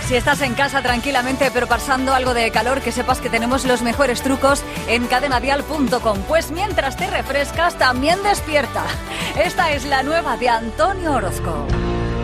Si estás en casa tranquilamente pero pasando algo de calor, que sepas que tenemos los mejores trucos en cadenadial.com. Pues mientras te refrescas, también despierta. Esta es la nueva de Antonio Orozco.